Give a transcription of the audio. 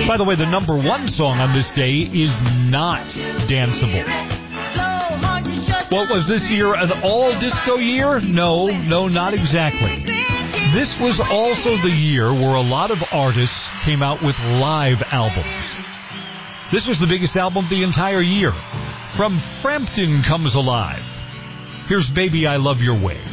By the way, the number one song on this day is not danceable. What was this year, an all-disco year? No, not exactly. This was also the year where a lot of artists came out with live albums. This was the biggest album the entire year. From Frampton Comes Alive. Here's Baby I Love Your Way.